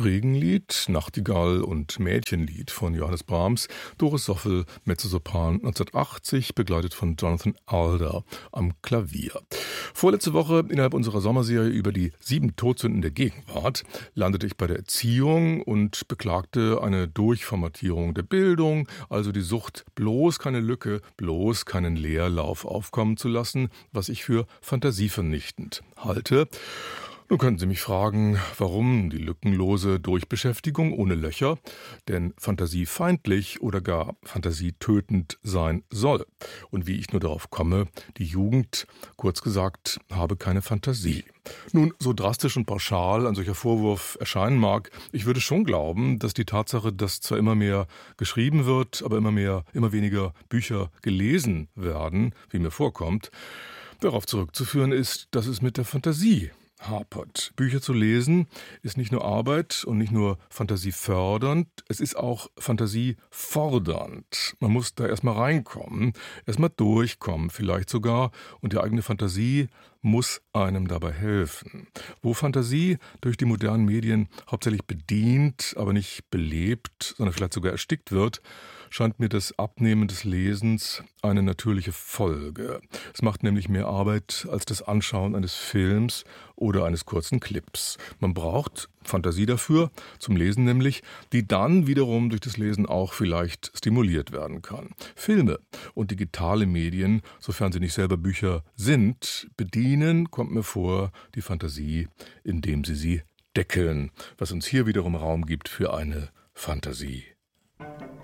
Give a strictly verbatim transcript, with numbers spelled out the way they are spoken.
Regenlied, Nachtigall und Mädchenlied von Johannes Brahms, Doris Soffel, Mezzosopran neunzehnhundertachtzig, begleitet von Jonathan Alder am Klavier. Vorletzte Woche innerhalb unserer Sommerserie über die sieben Todsünden der Gegenwart landete ich bei der Erziehung und beklagte eine Durchformatierung der Bildung, also die Sucht, bloß keine Lücke, bloß keinen Leerlauf aufkommen zu lassen, was ich für fantasievernichtend halte. Nun können Sie mich fragen, warum die lückenlose Durchbeschäftigung ohne Löcher denn fantasiefeindlich oder gar fantasietötend sein soll und wie ich nur darauf komme, die Jugend, kurz gesagt, habe keine Fantasie. Nun, so drastisch und pauschal ein solcher Vorwurf erscheinen mag, ich würde schon glauben, dass die Tatsache, dass zwar immer mehr geschrieben wird, aber immer mehr, immer weniger Bücher gelesen werden, wie mir vorkommt, darauf zurückzuführen ist, dass es mit der Fantasie hapert. Bücher zu lesen ist nicht nur Arbeit und nicht nur fantasiefördernd, es ist auch fantasiefordernd. Man muss da erstmal reinkommen, erstmal durchkommen vielleicht sogar, und die eigene Fantasie muss einem dabei helfen. Wo Fantasie durch die modernen Medien hauptsächlich bedient, aber nicht belebt, sondern vielleicht sogar erstickt wird, scheint mir das Abnehmen des Lesens eine natürliche Folge. Es macht nämlich mehr Arbeit als das Anschauen eines Films oder eines kurzen Clips. Man braucht Fantasie dafür, zum Lesen nämlich, die dann wiederum durch das Lesen auch vielleicht stimuliert werden kann. Filme und digitale Medien, sofern sie nicht selber Bücher sind, bedienen, kommt mir vor, die Fantasie, indem sie sie deckeln, was uns hier wiederum Raum gibt für eine Fantasie.